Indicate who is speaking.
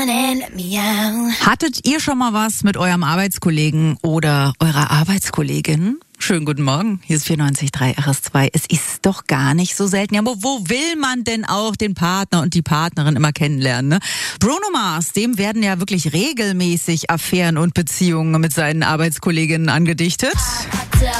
Speaker 1: Hattet ihr schon mal was mit eurem Arbeitskollegen oder eurer Arbeitskollegin? Schönen guten Morgen, hier ist 94.3 RS2. Es ist doch gar nicht so selten. Ja, aber wo will man denn auch den Partner und die Partnerin immer kennenlernen, ne? Bruno Mars, dem werden ja wirklich regelmäßig Affären und Beziehungen mit seinen Arbeitskolleginnen angedichtet.